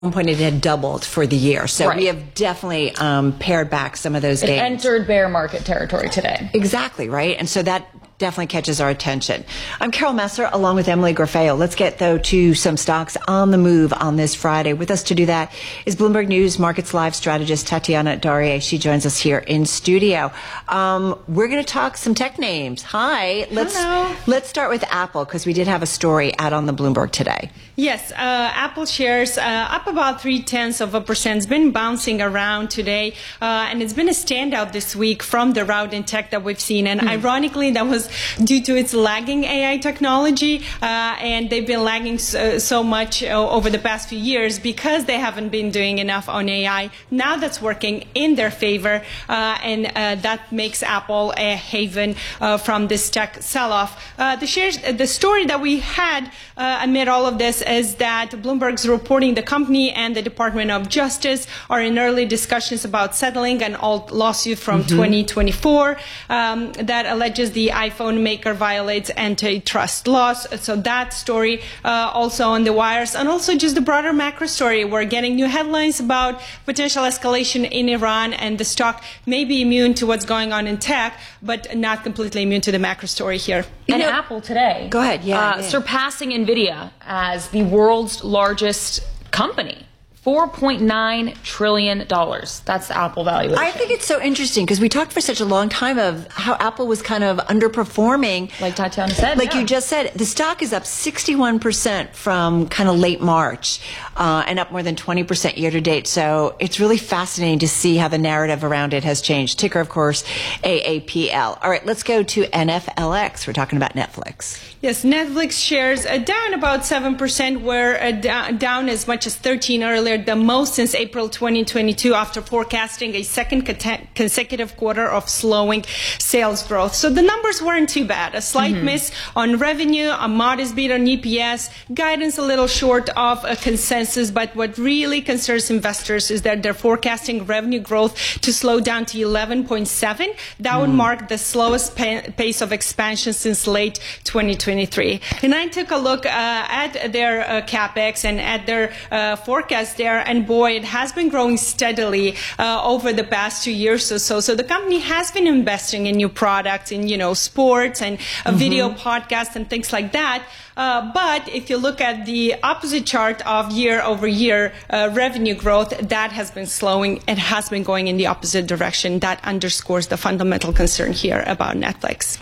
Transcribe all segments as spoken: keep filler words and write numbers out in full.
one point it had doubled for the year. So right. we have definitely um, pared back some of those it gains. Entered bear market territory today. Exactly, right? And so that definitely catches our attention. I'm Carol Messer along with Emily Grafeo. Let's get, though, to some stocks on the move on this Friday. With us to do that is Bloomberg News Markets Live strategist Tatiana Darie. She joins us here in studio. Um, we're going to talk some tech names. Hi. Let's, Hello. Let's start with Apple, because we did have a story out on the Bloomberg today. Yes, uh, Apple shares uh, up about three-tenths of a percent. It's been bouncing around today, uh, and it's been a standout this week from the rout in tech that we've seen. And mm. ironically, that was due to its lagging A I technology, uh, and they've been lagging so, so much uh, over the past few years because they haven't been doing enough on A I. Now that's working in their favor, uh, and uh, that makes Apple a haven uh, from this tech sell-off. Uh, the shares, the story that we had uh, amid all of this is that Bloomberg's reporting the company and the Department of Justice are in early discussions about settling an old lawsuit from mm-hmm. twenty twenty-four um, that alleges the iPhone maker violates antitrust laws. So that story uh, also on the wires, and also just the broader macro story. We're getting new headlines about potential escalation in Iran, and the stock may be immune to what's going on in tech, but not completely immune to the macro story here. And you know, Apple today, go ahead, yeah, uh, yeah, surpassing NVIDIA as the world's largest company. four point nine trillion dollars. That's the Apple valuation. I think it's so interesting because we talked for such a long time of how Apple was kind of underperforming. Like Tatiana said. Like yeah. you just said, the stock is up sixty-one percent from kind of late March uh, and up more than twenty percent year to date. So it's really fascinating to see how the narrative around it has changed. Ticker, of course, A A P L. All right, let's go to N F L X. We're talking about Netflix. Yes, Netflix shares uh, down about seven percent, were uh, down, down as much as thirteen earlier, the most since April twenty twenty-two, after forecasting a second consecutive quarter of slowing sales growth. So the numbers weren't too bad. A slight mm-hmm. miss on revenue, a modest beat on E P S, guidance a little short of a consensus, but what really concerns investors is that they're forecasting revenue growth to slow down to eleven point seven. That mm. would mark the slowest pa- pace of expansion since late twenty twenty-three. And I took a look uh, at their uh, CapEx and at their uh, forecast there, and boy, it has been growing steadily uh, over the past two years or so. So the company has been investing in new products, in, you know, sports and a mm-hmm. video podcast and things like that. Uh, but if you look at the opposite chart of year over year uh, revenue growth, that has been slowing. It has been going in the opposite direction. That underscores the fundamental concern here about Netflix.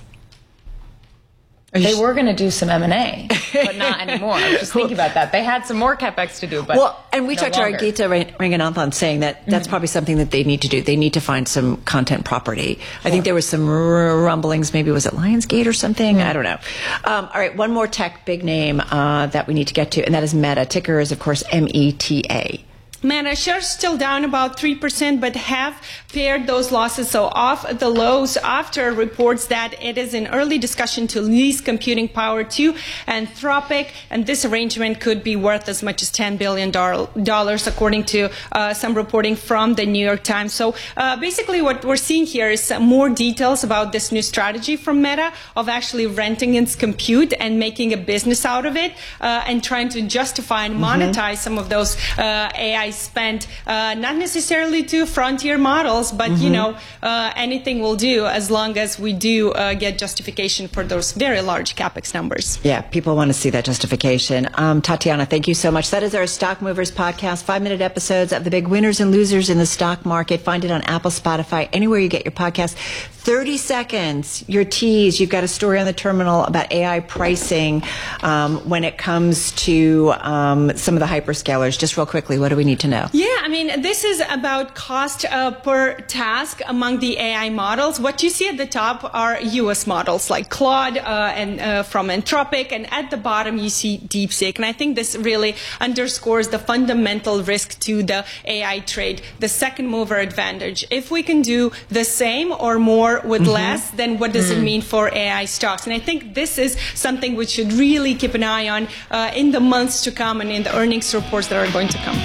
They were going to do some M and A, but not anymore. I was just thinking about that. They had some more CapEx to do, but well, and we no talked longer. to our Geeta Ranganathan saying that that's mm-hmm. probably something that they need to do. They need to find some content property. Sure. I think there was some rumblings. Maybe was it Lionsgate or something? Mm-hmm. I don't know. Um, all right, one more tech big name uh, that we need to get to, and that is Meta. Ticker is, of course, M E T A. Meta shares still down about three percent, but have pared those losses so off the lows after reports that it is in early discussion to lease computing power to Anthropic, and this arrangement could be worth as much as ten billion dollars, according to uh, some reporting from the New York Times. So uh, basically what we're seeing here is more details about this new strategy from Meta of actually renting its compute and making a business out of it, uh, and trying to justify and monetize mm-hmm. some of those uh, A I spent, uh, not necessarily to frontier models, but mm-hmm. you know, uh, anything will do as long as we do uh, get justification for those very large capex numbers. Yeah, people want to see that justification. Um, Tatiana, thank you so much. That is our Stock Movers podcast, five-minute episodes of the big winners and losers in the stock market. Find it on Apple, Spotify, anywhere you get your podcast. thirty seconds, your tease. You've got a story on the terminal about A I pricing um, when it comes to um, some of the hyperscalers. Just real quickly, what do we need to know? Yeah, I mean, this is about cost uh, per task among the A I models. What you see at the top are U S models like Claude uh, and uh, from Anthropic, and at the bottom you see DeepSeek. And I think this really underscores the fundamental risk to the A I trade, the second mover advantage. If we can do the same or more with mm-hmm. less, then what does mm. it mean for A I stocks? And I think this is something we should really keep an eye on uh, in the months to come and in the earnings reports that are going to come. I think it's a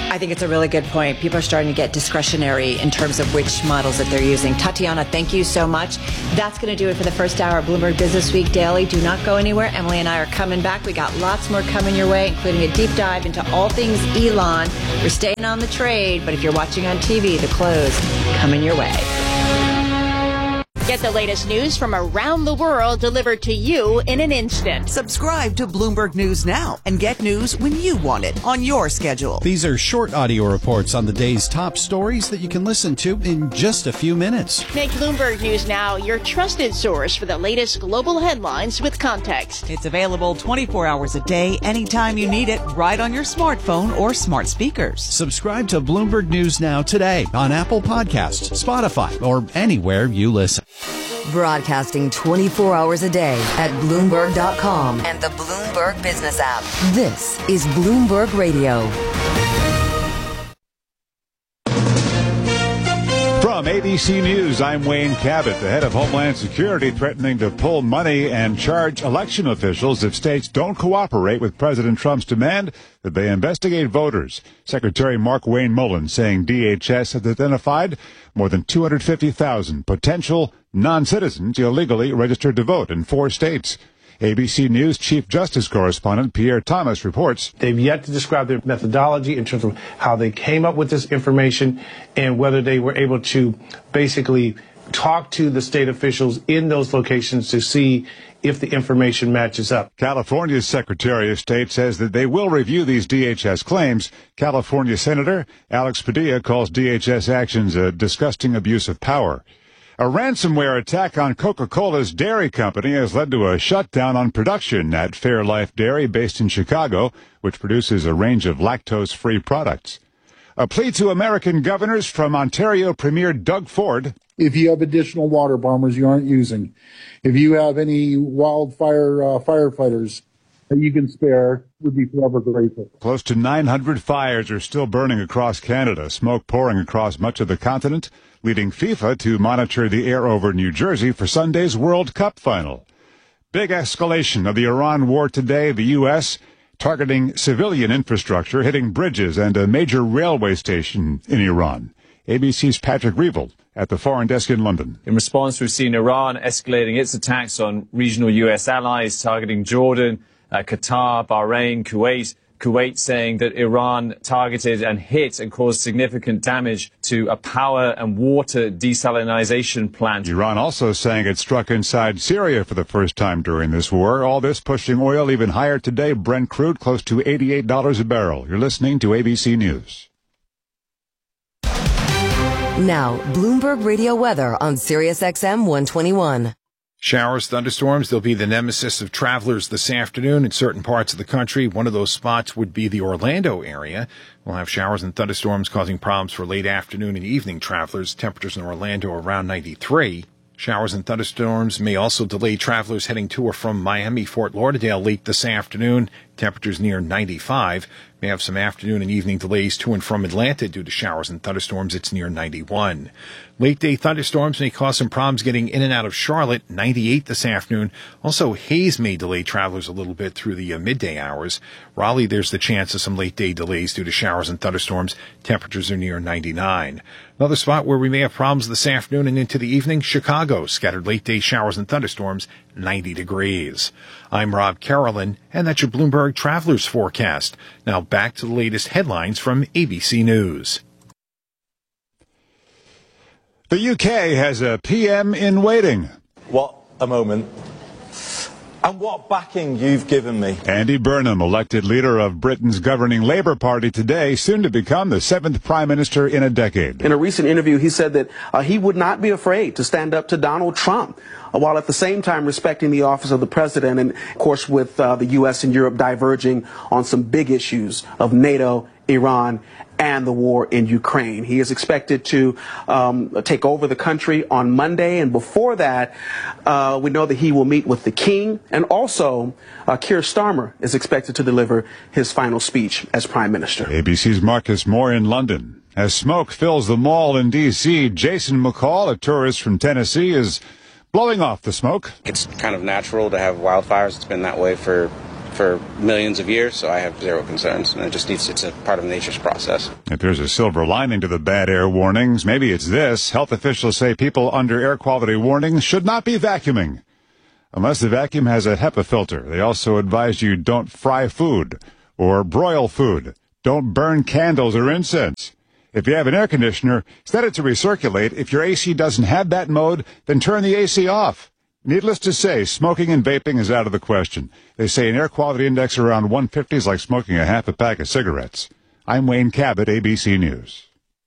a really good point. People are starting to get discretionary in terms of which models that they're using. Tatiana, thank you so much. That's going to do it for the first hour of Bloomberg Business Week Daily. Do not go anywhere. Emily and I are coming back. We got lots more coming your way, including a deep dive into all things Elon. We're staying on the trade, but if you're watching on T V, the close coming your way. Get the latest news from around the world delivered to you in an instant. Subscribe to Bloomberg News now and get news when you want it on your schedule. These are short audio reports on the day's top stories that you can listen to in just a few minutes. Make Bloomberg News Now your trusted source for the latest global headlines with context. It's available twenty-four hours a day, anytime you need it, right on your smartphone or smart speakers. Subscribe to Bloomberg News Now today on Apple Podcasts, Spotify, or anywhere you listen. Broadcasting twenty-four hours a day at Bloomberg dot com and the Bloomberg Business app. This is Bloomberg Radio. From A B C News, I'm Wayne Cabot. The head of Homeland Security threatening to pull money and charge election officials if states don't cooperate with President Trump's demand that they investigate voters. Secretary Mark Wayne Mullen saying D H S has identified more than two hundred fifty thousand potential non-citizens illegally registered to vote in four states. A B C News Chief Justice Correspondent Pierre Thomas reports. They've yet to describe their methodology in terms of how they came up with this information and whether they were able to basically talk to the state officials in those locations to see if the information matches up. California's Secretary of State says that they will review these D H S claims. California Senator Alex Padilla calls D H S actions a disgusting abuse of power. A ransomware attack on Coca-Cola's dairy company has led to a shutdown on production at Fairlife Dairy based in Chicago, which produces a range of lactose-free products. A plea to American governors from Ontario Premier Doug Ford. If you have additional water bombers you aren't using, if you have any wildfire uh, firefighters that you can spare, would be forever grateful. Close to nine hundred fires are still burning across Canada, smoke pouring across much of the continent, leading FIFA to monitor the air over New Jersey for Sunday's World Cup final. Big escalation of the Iran war today. The U S targeting civilian infrastructure, hitting bridges and a major railway station in Iran. A B C's Patrick Reevell at the Foreign Desk in London. In response, we've seen Iran escalating its attacks on regional U S allies, targeting Jordan, uh, Qatar, Bahrain, Kuwait. Kuwait saying that Iran targeted and hit and caused significant damage to a power and water desalinization plant. Iran also saying it struck inside Syria for the first time during this war. All this pushing oil even higher today. Brent crude close to eighty-eight dollars a barrel. You're listening to A B C News. Now, Bloomberg Radio weather on Sirius X M one twenty-one. Showers, thunderstorms, they'll be the nemesis of travelers this afternoon in certain parts of the country. One of those spots would be the Orlando area. We'll have showers and thunderstorms causing problems for late afternoon and evening travelers. Temperatures in Orlando around ninety-three. Showers and thunderstorms may also delay travelers heading to or from Miami, Fort Lauderdale late this afternoon. Temperatures near ninety-five. May have some afternoon and evening delays to and from Atlanta due to showers and thunderstorms. It's near ninety-one. Late day thunderstorms may cause some problems getting in and out of Charlotte, ninety-eight this afternoon. Also, haze may delay travelers a little bit through the uh, midday hours. Raleigh, there's the chance of some late day delays due to showers and thunderstorms. Temperatures are near ninety-nine. Another spot where we may have problems this afternoon and into the evening, Chicago. Scattered late day showers and thunderstorms, ninety degrees. I'm Rob Carolyn, and that's your Bloomberg Travelers Forecast. Now back to the latest headlines from A B C News. The U K has a P M in waiting. What a moment. And what backing you've given me. Andy Burnham, elected leader of Britain's governing Labour Party today, soon to become the seventh Prime Minister in a decade. In a recent interview, he said that uh, he would not be afraid to stand up to Donald Trump, uh, while at the same time respecting the office of the president, and, of course, with uh, the U S and Europe diverging on some big issues of NATO, Iran, and the war in Ukraine. He is expected to um, take over the country on Monday, and before that, uh, we know that he will meet with the king, and also uh, Keir Starmer is expected to deliver his final speech as Prime Minister. A B C's Marcus Moore in London. As smoke fills the mall in D C, Jason McCall, a tourist from Tennessee, is blowing off the smoke. It's kind of natural to have wildfires. It's been that way for for millions of years, so I have zero concerns. And it just needs, it's a part of nature's process. If there's a silver lining to the bad air warnings, maybe it's this. Health officials say people under air quality warnings should not be vacuuming unless the vacuum has a HEPA filter. They also advise you don't fry food or broil food. Don't burn candles or incense. If you have an air conditioner, set it to recirculate. If your A C doesn't have that mode, then turn the A C off. Needless to say, smoking and vaping is out of the question. They say an air quality index around one fifty is like smoking a half a pack of cigarettes. I'm Wayne Cabot, A B C News.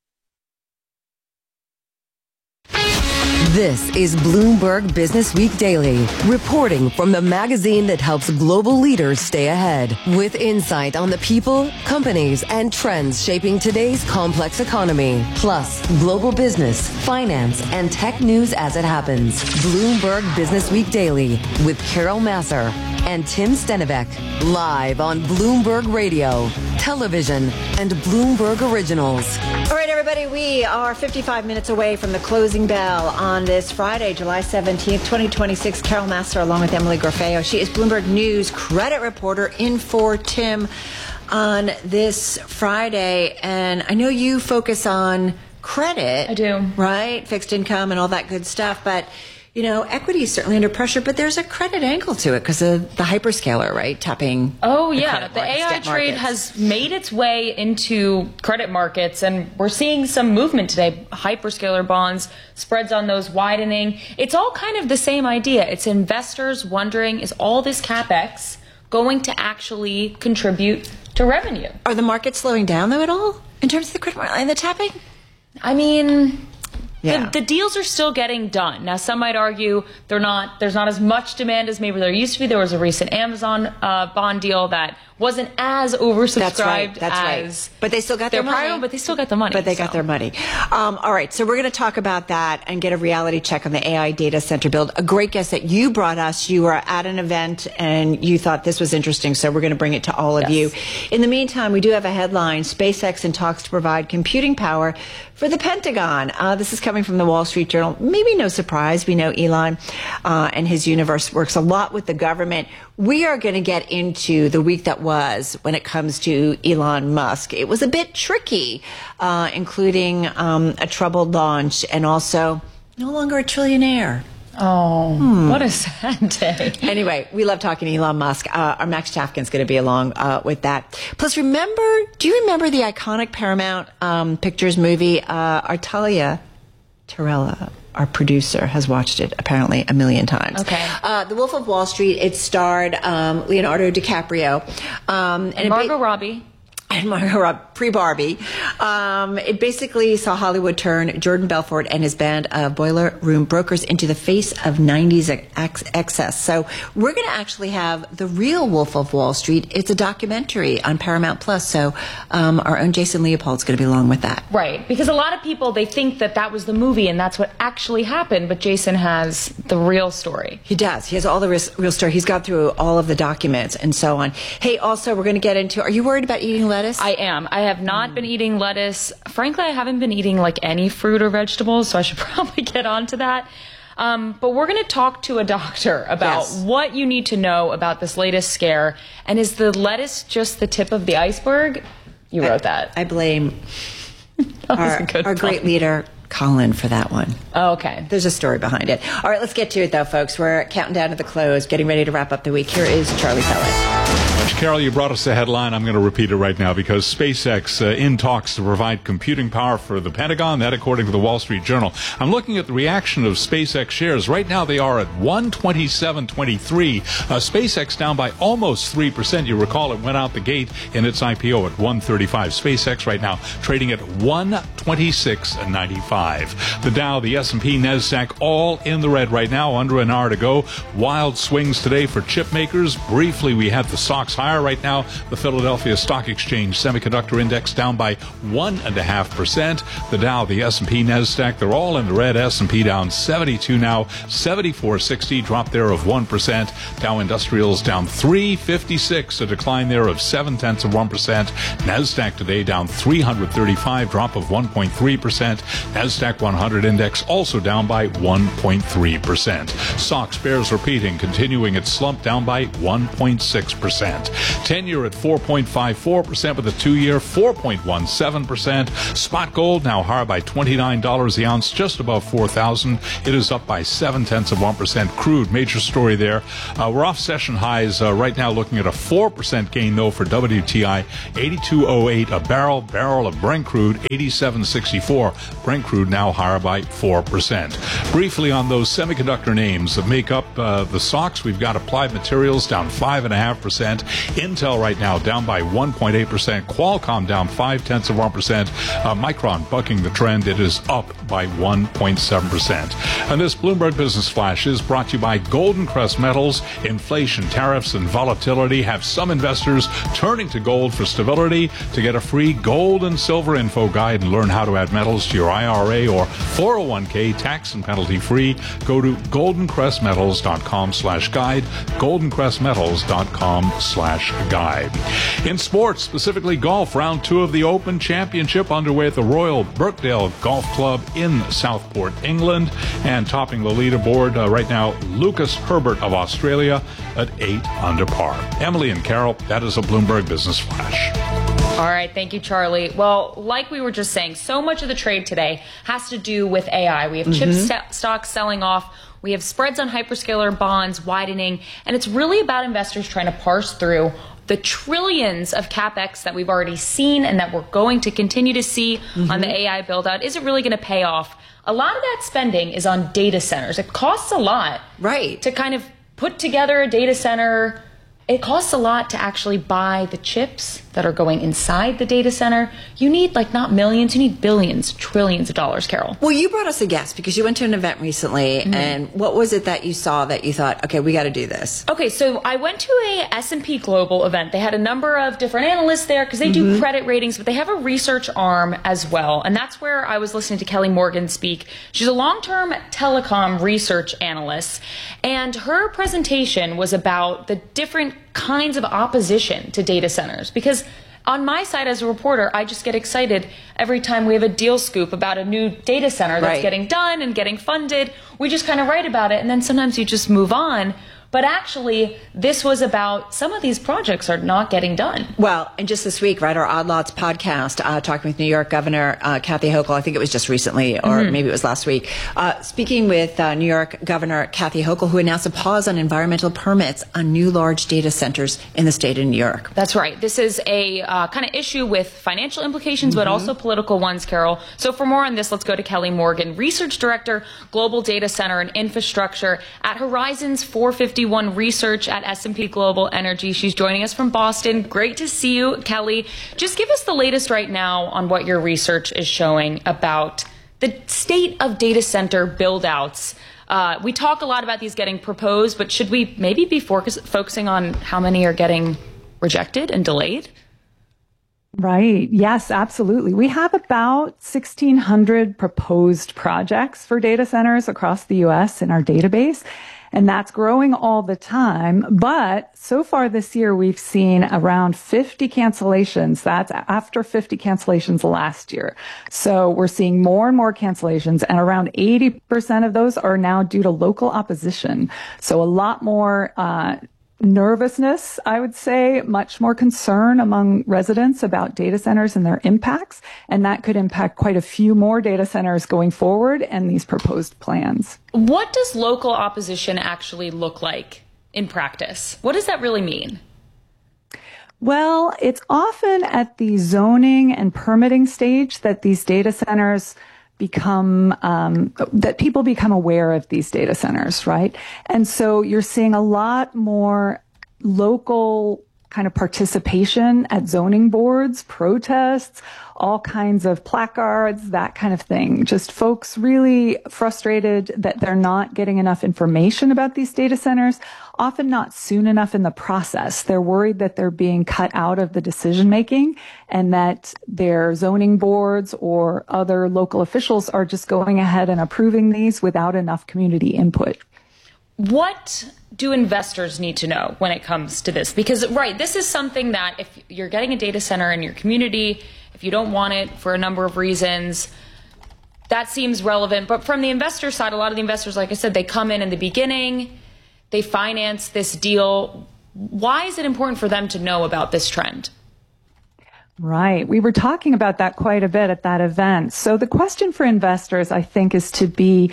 This is Bloomberg Business Week Daily, reporting from the magazine that helps global leaders stay ahead, with insight on the people, companies, and trends shaping today's complex economy, plus global business, finance, and tech news as it happens. Bloomberg Business Week Daily with Carol Masser and Tim Stenivek, live on Bloomberg Radio, television, and Bloomberg Originals. All right, everybody, we are fifty-five minutes away from the closing bell on this Friday, July seventeenth, twenty twenty-six. Carol Masser along with Emily Grafeo. She is Bloomberg News credit reporter in for Tim on this Friday. And I know you focus on credit. I do. Right? Fixed income and all that good stuff. But you know, equity is certainly under pressure, but there's a credit angle to it because of the hyperscaler, right? Tapping. Oh, the yeah. The markets, A I trade markets. has made its way into credit markets, and we're seeing some movement today. Hyperscaler bonds, spreads on those widening. It's all kind of the same idea. It's investors wondering, is all this CapEx going to actually contribute to revenue? Are the markets slowing down, though, at all in terms of the credit market and the tapping? I mean... Yeah. The, the deals are still getting done. Now, some might argue they're not. There's not as much demand as maybe there used to be. There was a recent Amazon uh, bond deal that wasn't as oversubscribed That's right. That's as right. But they still got their, their money. prior, but they still got the money. But they so. got their money. Um, all right. So we're going to talk about that and get a reality check on the A I data center build. A great guest that you brought us. You were at an event and you thought this was interesting. So we're going to bring it to all of Yes. you. In the meantime, we do have a headline: SpaceX in talks to provide computing power for the Pentagon. Uh, this is coming from the Wall Street Journal. Maybe no surprise. We know Elon uh, and his universe works a lot with the government. We are going to get into the week that was when it comes to Elon Musk. It was a bit tricky, uh, including um, a troubled launch and also no longer a trillionaire. Oh, Hmm. what a sad day. Anyway, we love talking to Elon Musk. Uh, our Max Chafkin's going to be along uh, with that. Plus, remember, do you remember the iconic Paramount um, Pictures movie, uh, Artalia Torella? Our producer has watched it apparently a million times. Okay. Uh, The Wolf of Wall Street. It starred um, Leonardo DiCaprio um, and, And Margot Robbie. And Margot Robbie, pre-Barbie. Um, it basically saw Hollywood turn Jordan Belfort and his band of Boiler Room Brokers into the face of nineties ex- excess. So we're going to actually have The Real Wolf of Wall Street. It's a documentary on Paramount Plus. So um, our own Jason Leopold's going to be along with that. Right, because a lot of people, they think that that was the movie and that's what actually happened, but Jason has the real story. He does. He has all the ris- real story. He's gone through all of the documents and so on. Hey, also, we're going to get into, are you worried about eating lettuce? I am. I have not mm. been eating lettuce. Frankly, I haven't been eating like any fruit or vegetables, so I should probably get onto that. Um, but we're going to talk to a doctor about yes. what you need to know about this latest scare. And is the lettuce just the tip of the iceberg? You wrote I, that. I blame our, our great leader, Colin, for that one. Oh, okay. There's a story behind it. All right, let's get to it, though, folks. We're counting down to the close, getting ready to wrap up the week. Here is Charlie Pellet. Carol, you brought us the headline. I'm going to repeat it right now because SpaceX uh, in talks to provide computing power for the Pentagon. That, according to the Wall Street Journal. I'm looking at the reaction of SpaceX shares. Right now, they are at one twenty-seven twenty-three. Uh, SpaceX down by almost three percent. You recall it went out the gate in its I P O at one thirty-five. SpaceX right now trading at one twenty-six ninety-five. The Dow, the S and P, NASDAQ, all in the red right now. Under an hour to go. Wild swings today for chip makers. Briefly, we had the stocks higher right now. The Philadelphia Stock Exchange Semiconductor Index down by one and a half percent. The Dow, the S and P, NASDAQ, they're all in the red. S and P down seventy-two now, seventy-four sixty, drop there of one percent. Dow Industrials down three fifty-six, a decline there of seven tenths of one percent. NASDAQ today down three thirty-five, drop of one point three percent. NASDAQ one hundred Index also down by one point three percent. SOX bears repeating, continuing its slump down by one point six percent. percent. ten-year at four point five four percent with a two-year four point one seven percent. Spot gold now higher by twenty-nine dollars the ounce, just above four thousand dollars. It is up by seven tenths of one percent. Crude, major story there. Uh, we're off session highs uh, right now, looking at a four percent gain, though, for W T I, eighty-two oh eight a barrel. Barrel of Brent crude, eighty-seven sixty-four. Brent crude now higher by four percent. Briefly on those semiconductor names that make up uh, the stocks, we've got Applied Materials down five point five percent. Intel right now down by one point eight percent. Qualcomm down five tenths of one percent. Uh, Micron bucking the trend. It is up by one point seven percent. And this Bloomberg Business Flash is brought to you by Golden Crest Metals. Inflation, tariffs, and volatility have some investors turning to gold for stability. To get a free gold and silver info guide and learn how to add metals to your I R A or four oh one k tax and penalty free, go to goldencrestmetals.com slash guide, goldencrestmetals.com slash guide. In sports, specifically golf, round two of the Open Championship underway at the Royal Birkdale Golf Club in Southport, England. And topping the leaderboard uh, right now, Lucas Herbert of Australia at eight under par. Emily and Carol, that is a Bloomberg Business Flash. All right. Thank you, Charlie. Well, like we were just saying, so much of the trade today has to do with A I. We have mm-hmm. chip st- stocks selling off. We have spreads on hyperscaler bonds widening. And it's really about investors trying to parse through the trillions of capex that we've already seen and that we're going to continue to see mm-hmm. on the A I build out. Is it really going to pay off? A lot of that spending is on data centers. It costs a lot, right, to kind of put together a data center. It costs a lot to actually buy the chips that are going inside the data center. You need, like, not millions, you need billions, trillions of dollars, Carol. Well, you brought us a guest because you went to an event recently, mm-hmm. and what was it that you saw that you thought, okay, we got to do this? Okay, so I went to a S and P Global event. They had a number of different analysts there because they mm-hmm. do credit ratings, but they have a research arm as well. And that's where I was listening to Kelly Morgan speak. She's a long-term telecom research analyst, and her presentation was about the different kinds of opposition to data centers. Because on my side as a reporter, I just get excited every time we have a deal scoop about a new data center that's right. getting done and getting funded. We just kind of write about it, and then sometimes you just move on. But actually, this was about some of these projects are not getting done. Well, and just this week, right, our Odd Lots podcast, uh, talking with New York Governor uh, Kathy Hochul, I think it was just recently, or mm-hmm. maybe it was last week, uh, speaking with uh, New York Governor Kathy Hochul, who announced a pause on environmental permits on new large data centers in the state of New York. That's right. This is a uh, kind of issue with financial implications, mm-hmm. but also political ones, Carol. So for more on this, let's go to Kelly Morgan, Research Director, Global Data Center and Infrastructure at Horizons four fifty-one Research at S and P Global Energy. She's joining us from Boston. Great to see you, Kelly. Just give us the latest right now on what your research is showing about the state of data center build-outs. Uh, we talk a lot about these getting proposed, but should we maybe be focus- focusing on how many are getting rejected and delayed? Right. Yes, absolutely. We have about sixteen hundred proposed projects for data centers across the U S in our database. And that's growing all the time. But so far this year, we've seen around fifty cancellations. That's after fifty cancellations last year. So we're seeing more and more cancellations, and around eighty percent of those are now due to local opposition. So a lot more uh nervousness, I would say, much more concern among residents about data centers and their impacts. And that could impact quite a few more data centers going forward and these proposed plans. What does local opposition actually look like in practice? What does that really mean? Well, it's often at the zoning and permitting stage that these data centers become, um, that people become aware of these data centers, right? And so you're seeing a lot more local kind of participation at zoning boards, protests, all kinds of placards, that kind of thing. Just folks really frustrated that they're not getting enough information about these data centers, often not soon enough in the process. They're worried that they're being cut out of the decision making and that their zoning boards or other local officials are just going ahead and approving these without enough community input. What do investors need to know when it comes to this? Because, right, this is something that if you're getting a data center in your community, if you don't want it for a number of reasons, that seems relevant. But from the investor side, a lot of the investors, like I said, they come in in the beginning, they finance this deal Why is it important for them to know about this trend? Right. We were talking about that quite a bit at that event. So the question for investors, I think, is to be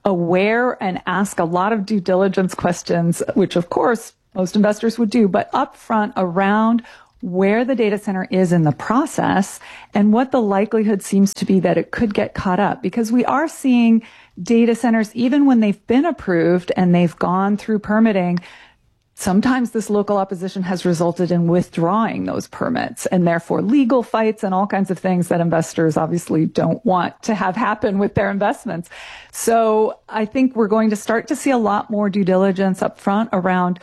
aware and ask a lot of due diligence questions, which of course most investors would do, but upfront around where the data center is in the process and what the likelihood seems to be that it could get caught up. Because we are seeing data centers, even when they've been approved and they've gone through permitting, sometimes this local opposition has resulted in withdrawing those permits and therefore legal fights and all kinds of things that investors obviously don't want to have happen with their investments. So I think we're going to start to see a lot more due diligence up front around,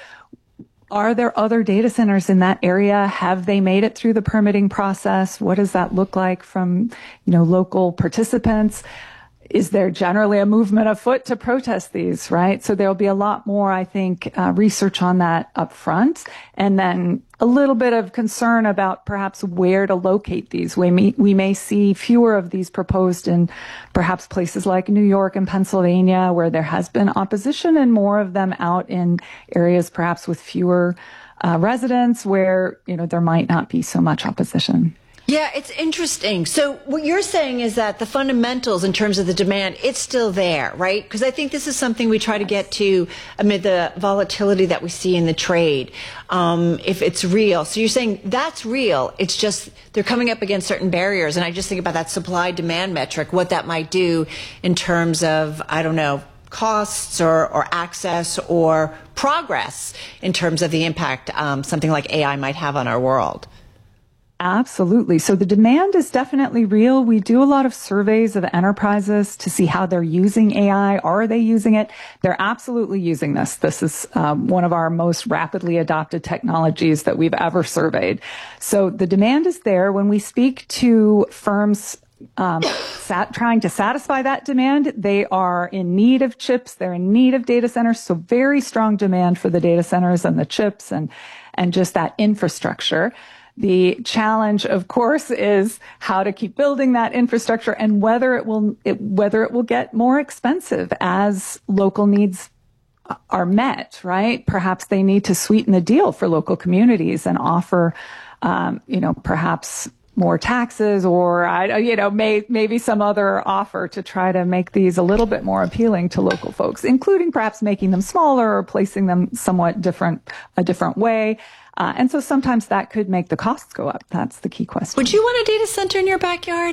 are there other data centers in that area? Have they made it through the permitting process? What does that look like from, you know, local participants? Is there generally a movement afoot to protest these, right? So there'll be a lot more, I think, uh, research on that up front, and then a little bit of concern about perhaps where to locate these. We may, we may see fewer of these proposed in perhaps places like New York and Pennsylvania, where there has been opposition, and more of them out in areas perhaps with fewer uh, residents where, you know, there might not be so much opposition. Yeah, it's interesting. So what you're saying is that the fundamentals in terms of the demand, it's still there, right? Because I think this is something we try to get to amid the volatility that we see in the trade, um, if it's real. So you're saying that's real. It's just they're coming up against certain barriers. And I just think about that supply-demand metric, what that might do in terms of, I don't know, costs or, or access or progress in terms of the impact um, something like A I might have on our world. Absolutely. So the demand is definitely real. We do a lot of surveys of enterprises to see how they're using A I. Are they using it? They're absolutely using this. This is um, one of our most rapidly adopted technologies that we've ever surveyed. So the demand is there. When we speak to firms um, sat, trying to satisfy that demand, they are in need of chips. They're in need of data centers. So very strong demand for the data centers and the chips and, and just that infrastructure. The challenge, of course, is how to keep building that infrastructure and whether it will it, whether it will get more expensive as local needs are met, right? Perhaps they need to sweeten the deal for local communities and offer, um, you know, perhaps more taxes or, you know, may, maybe some other offer to try to make these a little bit more appealing to local folks, including perhaps making them smaller or placing them somewhat different, a different way. Uh, and so sometimes that could make the costs go up. That's the key question. Would you want a data center in your backyard?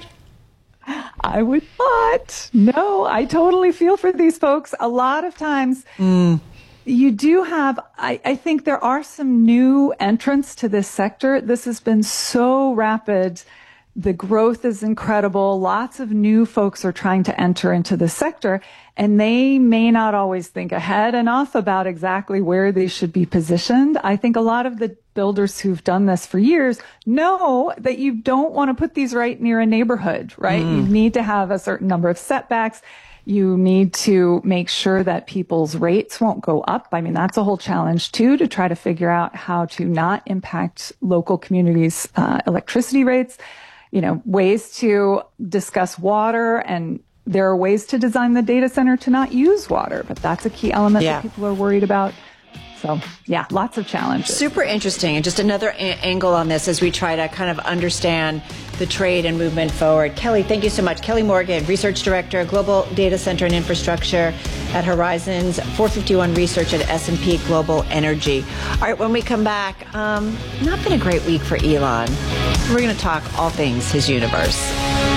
I would not. No, I totally feel for these folks. A lot of times mm. you do have, I, I think there are some new entrants to this sector. This has been so rapid. The growth is incredible. Lots of new folks are trying to enter into the sector, and they may not always think ahead enough about exactly where they should be positioned. I think a lot of the builders who've done this for years know that you don't want to put these right near a neighborhood, right? Mm. You need to have a certain number of setbacks. You need to make sure that people's rates won't go up. I mean, that's a whole challenge too, to try to figure out how to not impact local communities' uh, electricity rates. You know, ways to discuss water, and there are ways to design the data center to not use water, but that's a key element yeah. that people are worried about. So, yeah, lots of challenges. Super interesting. And just another a- angle on this as we try to kind of understand the trade and movement forward. Kelly, thank you so much. Kelly Morgan, Research Director, Global Data Center and Infrastructure at Horizons four fifty-one Research at S and P Global Energy. All right, when we come back, um, not been a great week for Elon. We're going to talk all things his universe.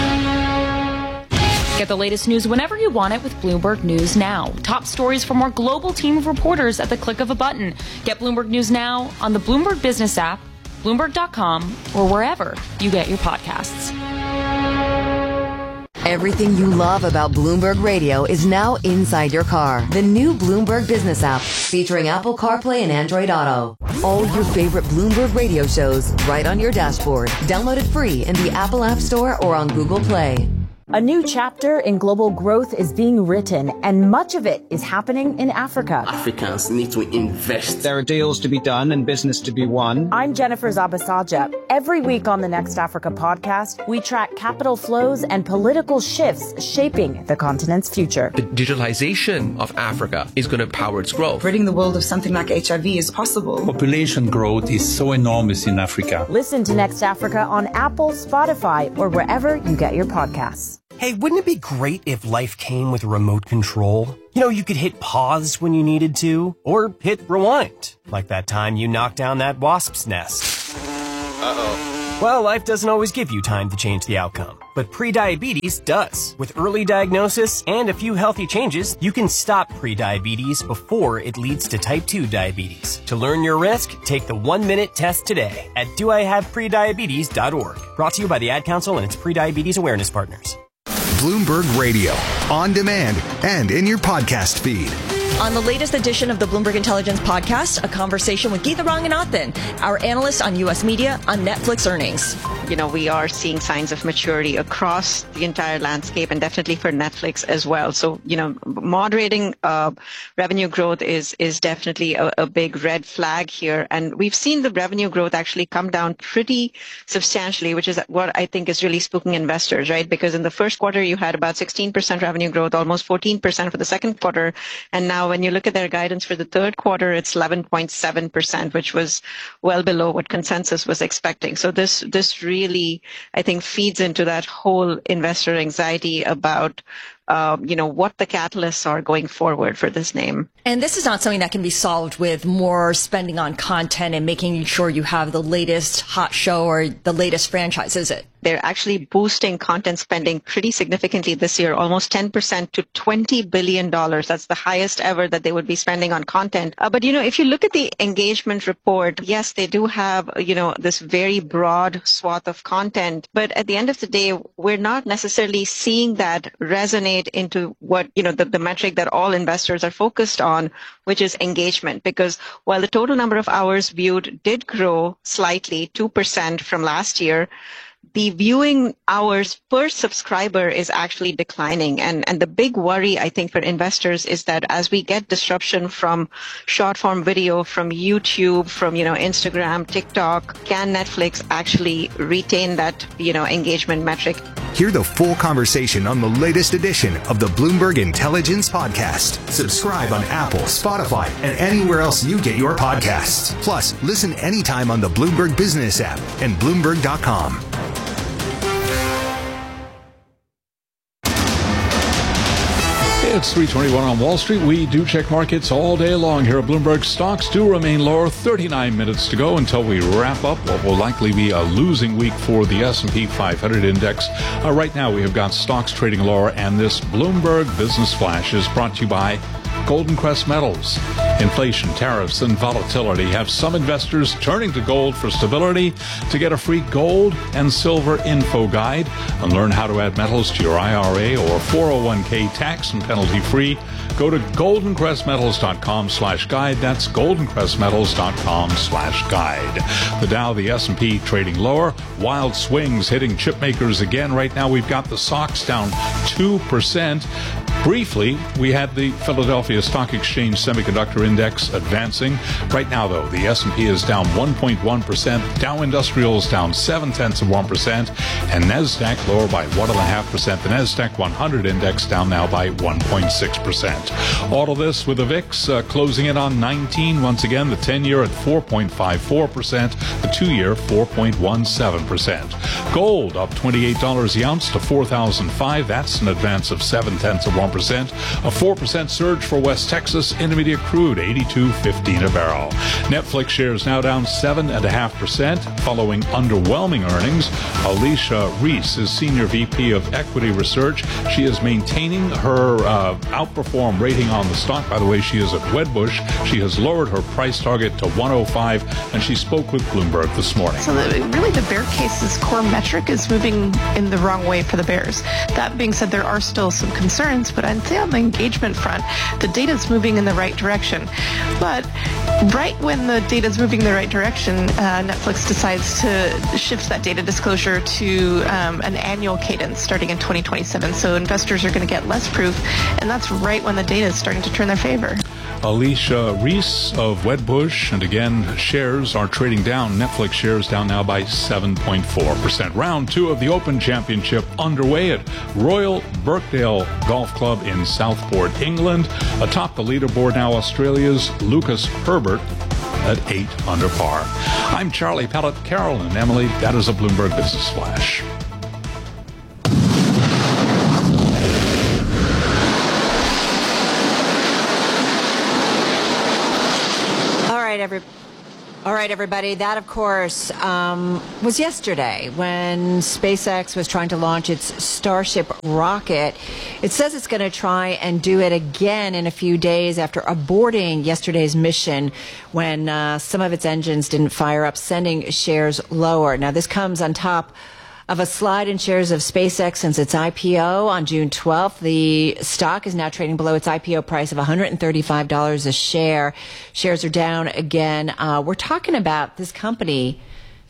Get the latest news whenever you want it with Bloomberg News Now. Top stories from our global team of reporters at the click of a button. Get Bloomberg News Now on the Bloomberg Business app, Bloomberg dot com, or wherever you get your podcasts. Everything you love about Bloomberg Radio is now inside your car. The new Bloomberg Business app, featuring Apple CarPlay and Android Auto. All your favorite Bloomberg Radio shows right on your dashboard. Download it free in the Apple App Store or on Google Play. A new chapter in global growth is being written, and much of it is happening in Africa. Africans need to invest. There are deals to be done and business to be won. I'm Jennifer Zabasaja. Every week on the Next Africa podcast, we track capital flows and political shifts shaping the continent's future. The digitalization of Africa is going to power its growth. Ridding the world of something like H I V is possible. Population growth is so enormous in Africa. Listen to Next Africa on Apple, Spotify, or wherever you get your podcasts. Hey, wouldn't it be great if life came with a remote control? You know, you could hit pause when you needed to, or hit rewind, like that time you knocked down that wasp's nest. Uh-oh. Well, life doesn't always give you time to change the outcome, but prediabetes does. With early diagnosis and a few healthy changes, you can stop prediabetes before it leads to type two diabetes. To learn your risk, take the one-minute test today at do I have prediabetes dot org. Brought to you by the Ad Council and its prediabetes awareness partners. Bloomberg Radio, on demand and in your podcast feed. On the latest edition of the Bloomberg Intelligence Podcast, a conversation with Geetha Ranganathan, our analyst on U S media, on Netflix earnings. You know, we are seeing signs of maturity across the entire landscape and definitely for Netflix as well. So, you know, moderating uh, revenue growth is is definitely a, a big red flag here. And we've seen the revenue growth actually come down pretty substantially, which is what I think is really spooking investors, right? Because in the first quarter, you had about sixteen percent revenue growth, almost fourteen percent for the second quarter. And now when you look at their guidance for the third quarter, it's eleven point seven percent, which was well below what consensus was expecting. So this, this really, I think, feeds into that whole investor anxiety about Uh, you know, what the catalysts are going forward for this name. And this is not something that can be solved with more spending on content and making sure you have the latest hot show or the latest franchise, is it? They're actually boosting content spending pretty significantly this year, almost ten percent to twenty billion dollars. That's the highest ever that they would be spending on content. Uh, but, you know, if you look at the engagement report, yes, they do have, you know, this very broad swath of content. But at the end of the day, we're not necessarily seeing that resonate into what, you know, the, the metric that all investors are focused on, which is engagement. Because while the total number of hours viewed did grow slightly, two percent from last year, the viewing hours per subscriber is actually declining. And, and the big worry, I think, for investors is that as we get disruption from short form video, from YouTube, from, you know, Instagram, TikTok, can Netflix actually retain that, you know, engagement metric? Hear the full conversation on the latest edition of the Bloomberg Intelligence Podcast. Subscribe on Apple, Spotify, and anywhere else you get your podcasts. Plus, listen anytime on the Bloomberg Business app and Bloomberg dot com. It's three twenty-one on Wall Street. We do check markets all day long here at Bloomberg. Stocks do remain lower. thirty-nine minutes to go until we wrap up what will likely be a losing week for the S and P five hundred index. Uh, right now, we have got stocks trading lower, and this Bloomberg Business Flash is brought to you by Golden Crest Metals. Inflation, tariffs, and volatility have some investors turning to gold for stability. To get a free gold and silver info guide and learn how to add metals to your I R A or four oh one k tax and penalty free, go to golden crest metals dot com slash guide. That's golden crest metals dot com slash guide. The Dow, the S and P trading lower. Wild swings hitting chip makers again. Right now we've got the S O X down two percent. Briefly, we had the Philadelphia Stock Exchange Semiconductor Index advancing. Right now, though, the S and P is down one point one percent. Dow Industrials down seven tenths of one percent. And NASDAQ lower by one point five percent. The NASDAQ one hundred index down now by one point six percent. All of this with the V I X uh, closing in on nineteen. Once again, the ten-year at four point five four percent. The two-year, four point one seven percent. Gold up twenty-eight dollars the ounce to four thousand five. That's an advance of seven tenths of one percent. A four percent surge for West Texas Intermediate crude, eighty-two fifteen a barrel. Netflix shares now down seven point five percent following underwhelming earnings. Alicia Reese is Senior V P of Equity Research. She is maintaining her uh, outperform rating on the stock. By the way, she is at Wedbush. She has lowered her price target to one oh five, and she spoke with Bloomberg this morning. So the, really the bear case's core metric is moving in the wrong way for the bears. That being said, there are still some concerns but I'd say on the engagement front, the data is moving in the right direction. But right when the data is moving in the right direction, uh, Netflix decides to shift that data disclosure to um, an annual cadence starting in twenty twenty-seven. So investors are going to get less proof, and that's right when the data is starting to turn their favor. Alicia Reese of Wedbush, and again, shares are trading down. Netflix shares down now by seven point four percent. Round two of the Open Championship underway at Royal Birkdale Golf Club in Southport, England. Atop the leaderboard now, Australia's Lucas Herbert at eight under par. I'm Charlie Pellet. Carol and Emily, that is a Bloomberg Business Flash. Every, all right, everybody. That, of course, um, was yesterday when SpaceX was trying to launch its Starship rocket. It says it's going to try and do it again in a few days after aborting yesterday's mission when uh, some of its engines didn't fire up, sending shares lower. Now, this comes on top of a slide in shares of SpaceX since its I P O on June twelfth. The stock is now trading below its I P O price of one hundred thirty-five dollars a share. Shares are down again. Uh, we're talking about this company,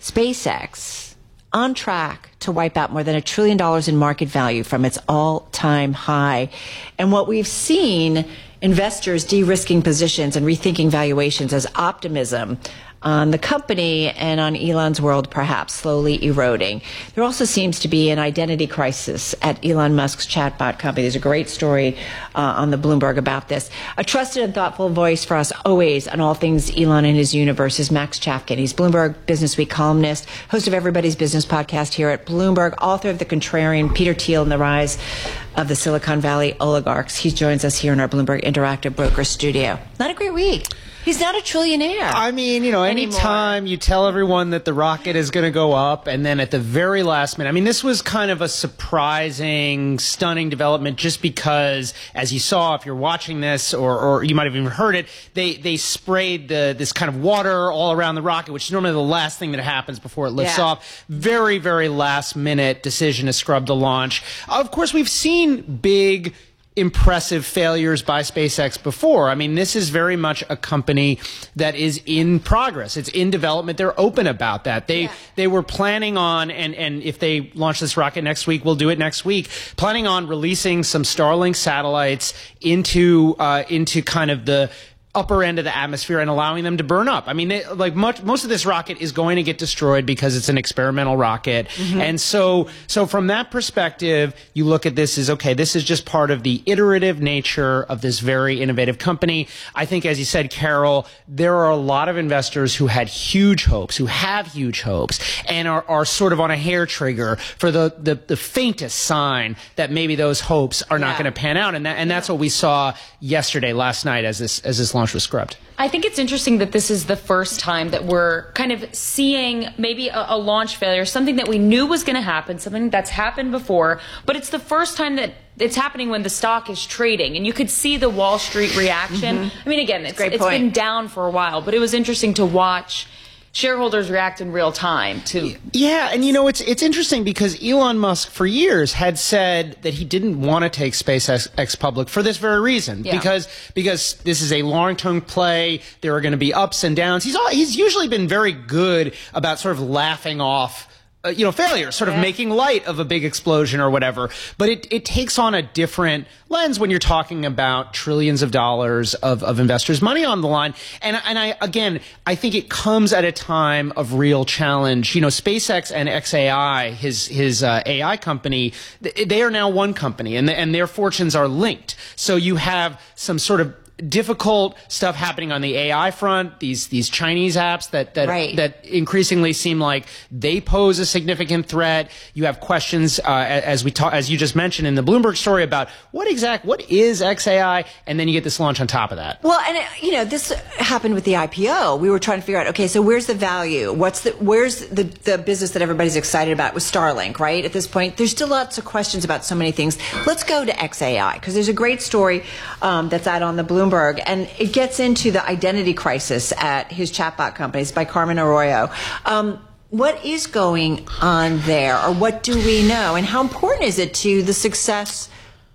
SpaceX, on track to wipe out more than a trillion dollars in market value from its all-time high. And what we've seen, investors de-risking positions and rethinking valuations as optimism on the company and on Elon's world perhaps slowly eroding. There also seems to be an identity crisis at Elon Musk's chatbot company. There's a great story uh, on the Bloomberg about this. A trusted and thoughtful voice for us always on all things Elon and his universe is Max Chafkin. He's Bloomberg Businessweek columnist, host of Everybody's Business podcast here at Bloomberg, author of The Contrarian, Peter Thiel and the Rise of the Silicon Valley Oligarchs. He joins us here in our Bloomberg Interactive Broker studio. Not a great week. He's not a trillionaire. I mean, you know, anytime you tell everyone that the rocket is going to go up and then at the very last minute, I mean, this was kind of a surprising, stunning development just because, as you saw, if you're watching this or, or you might have even heard it, they, they sprayed the, this kind of water all around the rocket, which is normally the last thing that happens before it lifts yeah. off. Very, very last minute decision to scrub the launch. Of course, we've seen big impressive failures by SpaceX before. I mean, this is very much a company that is in progress. It's in development. They're open about that. They yeah. they were planning on, and, and if they launch this rocket next week, we'll do it next week, planning on releasing some Starlink satellites into uh, into kind of the upper end of the atmosphere and allowing them to burn up. I mean, they, like much, most of this rocket is going to get destroyed because it's an experimental rocket. Mm-hmm. And so, so from that perspective, you look at this as, okay, this is just part of the iterative nature of this very innovative company. I think, as you said, Carol, there are a lot of investors who had huge hopes, who have huge hopes, and are, are sort of on a hair trigger for the, the, the faintest sign that maybe those hopes are yeah. not going to pan out. And that, and that's what we saw yesterday, last night, as this, as this launch was scrubbed. I think it's interesting that this is the first time that we're kind of seeing maybe a, a launch failure, something that we knew was going to happen, something that's happened before, but it's the first time that it's happening when the stock is trading, and you could see the Wall Street reaction. Mm-hmm. I mean, again, it's, it's been down for a while, but it was interesting to watch shareholders react in real time to. Yeah, and you know, it's it's interesting because Elon Musk for years had said that he didn't want to take SpaceX public for this very reason. Yeah. Because because this is a long-term play. There are going to be ups and downs. He's all, he's usually been very good about sort of laughing off Uh, you know, failure, sort of yeah. making light of a big explosion or whatever. But it, it takes on a different lens when you're talking about trillions of dollars of, of investors' money on the line. And, and I, again, I think it comes at a time of real challenge. You know, SpaceX and X A I, his, his uh, A I company, they are now one company, and, the, and their fortunes are linked. So you have some sort of difficult stuff happening on the A I front, these these Chinese apps that that right. that increasingly seem like they pose a significant threat. You have questions uh, as we talk, as you just mentioned in the Bloomberg story about what exact what is X A I, and then you get this launch on top of that. Well, and you know, this happened with the I P O. We were trying to figure out, okay, so where's the value? What's the where's the the business that everybody's excited about with Starlink, right? At this point, there's still lots of questions about so many things. Let's go to X A I because there's a great story um, that's out on the Bloomberg. And it gets into the identity crisis at his chatbot companies by Carmen Arroyo. Um, what is going on there, or what do we know, and how important is it to the success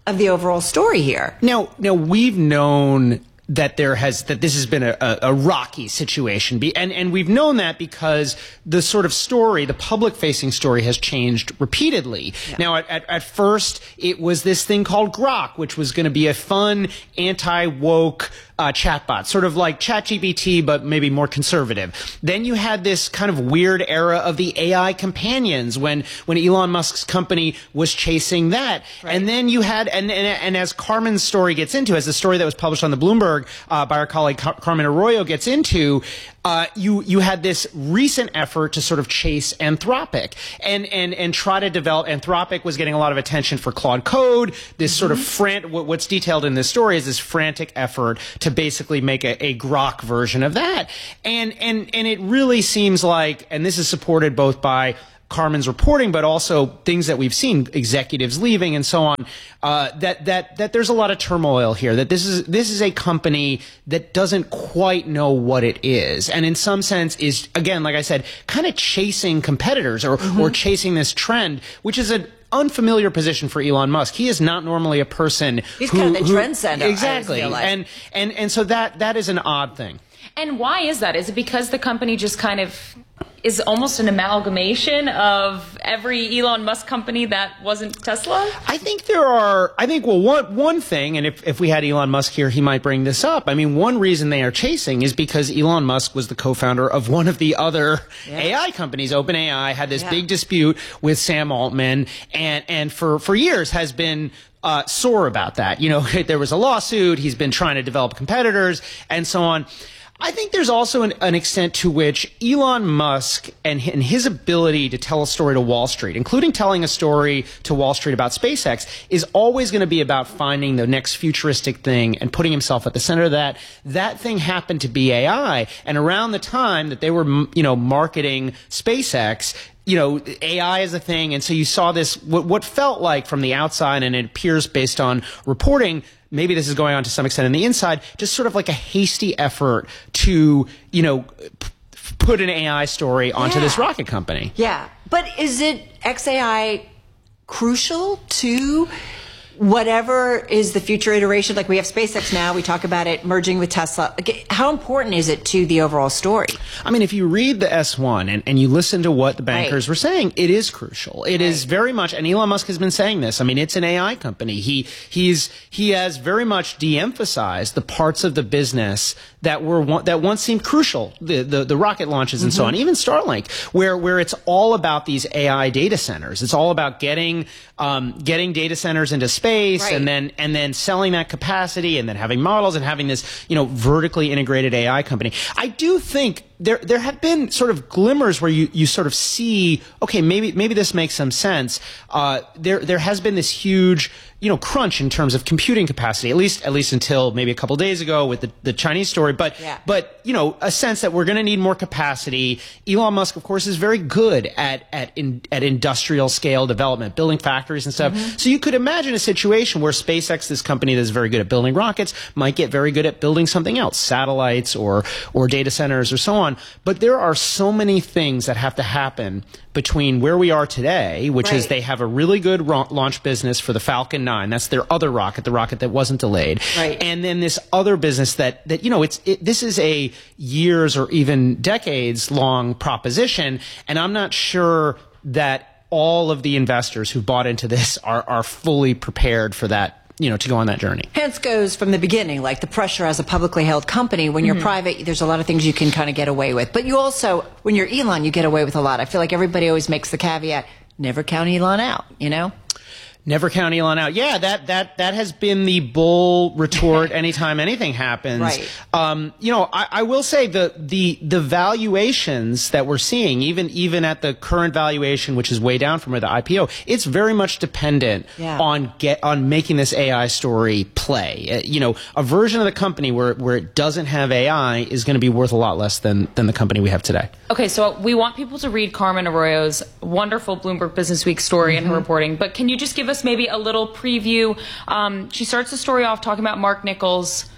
of the overall story here. Now, now we've known that there has that this has been a, a, a rocky situation, Be, and and we've known that because the sort of story, the public-facing story, has changed repeatedly. Yeah. Now, at, at, at first, it was this thing called Grok, which was going to be a fun, anti-woke uh, chatbot, sort of like ChatGPT, but maybe more conservative. Then you had this kind of weird era of the A I companions when when Elon Musk's company was chasing that, right. and then you had and, and and as Carmen's story gets into, as the story that was published on the Bloomberg Uh, by our colleague Car- Carmen Arroyo gets into, uh, you you had this recent effort to sort of chase Anthropic and and and try to develop. Anthropic was getting a lot of attention for Claude Code. This mm-hmm. sort of fran- what, what's detailed in this story is this frantic effort to basically make a, a Grok version of that, and and and it really seems like, and this is supported both by Carmen's reporting, but also things that we've seen, executives leaving and so on, uh, that, that, that there's a lot of turmoil here, that this is, this is a company that doesn't quite know what it is. And in some sense is, again, like I said, kind of chasing competitors or, mm-hmm. or chasing this trend, which is an unfamiliar position for Elon Musk. He is not normally a person He's who, kind of the who, trendsetter. Exactly. And, and, and so that, that is an odd thing. And why is that? Is it because the company just kind of is almost an amalgamation of every Elon Musk company that wasn't Tesla? I think there are, I think, well, one, one thing, and if, if we had Elon Musk here, he might bring this up. I mean, one reason they are chasing is because Elon Musk was the co-founder of one of the other yeah. A I companies. OpenAI had this yeah. big dispute with Sam Altman, and, and for, for years has been uh, sore about that. You know, there was a lawsuit, he's been trying to develop competitors, and so on. I think there's also an, an extent to which Elon Musk and, and his ability to tell a story to Wall Street, including telling a story to Wall Street about SpaceX, is always going to be about finding the next futuristic thing and putting himself at the center of that. That thing happened to be A I. And around the time that they were, you know, marketing SpaceX, you know, A I is a thing. And so you saw this, what, what felt like from the outside, and it appears based on reporting, maybe this is going on to some extent on the inside, just sort of like a hasty effort to, you know, p- put an A I story onto yeah. this rocket company. Yeah. But is it X A I crucial to whatever is the future iteration? Like we have SpaceX now, we talk about it merging with Tesla. Like, how important is it to the overall story? I mean, if you read the S one and, and you listen to what the bankers right. were saying, it is crucial. It right. is very much, and Elon Musk has been saying this. I mean, it's an A I company. He he's he has very much de-emphasized the parts of the business that were that once seemed crucial, the the, the rocket launches and mm-hmm. so on, even Starlink, where where it's all about these A I data centers. It's all about getting um, getting data centers into space. Space right. and then and then selling that capacity and then having models and having this, you know, vertically integrated A I company. I do think there there have been sort of glimmers where you, you sort of see, okay, maybe maybe this makes some sense. Uh, there there has been this huge, you know, crunch in terms of computing capacity, at least at least until maybe a couple days ago with the, the Chinese story. But yeah. but you know, a sense that we're going to need more capacity. Elon Musk, of course, is very good at at in, at industrial scale development, building factories and stuff. Mm-hmm. So you could imagine a situation where SpaceX, this company that's very good at building rockets, might get very good at building something else, satellites or or data centers or so on. But there are so many things that have to happen between where we are today, which right. is they have a really good ro- launch business for the Falcon nine. That's their other rocket, the rocket that wasn't delayed. Right. And then this other business that, that you know, it's it, this is a years or even decades long proposition. And I'm not sure that all of the investors who bought into this are, are fully prepared for that, you know, to go on that journey. Hence goes from the beginning, like the pressure as a publicly held company. When you're mm-hmm. private, there's a lot of things you can kind of get away with. But you also, when you're Elon, you get away with a lot. I feel like everybody always makes the caveat, never count Elon out, you know? Never count Elon out. Yeah, that that that has been the bull retort anytime anything happens. Right. Um, you know, I, I will say the the the valuations that we're seeing, even even at the current valuation, which is way down from where the I P O, it's very much dependent yeah. on get on making this A I story play. Uh, you know, a version of the company where where it doesn't have A I is going to be worth a lot less than than the company we have today. Okay, so we want people to read Carmen Arroyo's wonderful Bloomberg Business Week story mm-hmm. and her reporting, but can you just give us maybe a little preview? Um, she starts the story off talking about Mark Nichols,